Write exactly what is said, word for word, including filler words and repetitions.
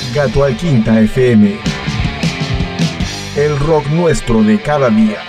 Gato al Quinta F M. El rock nuestro de cada día.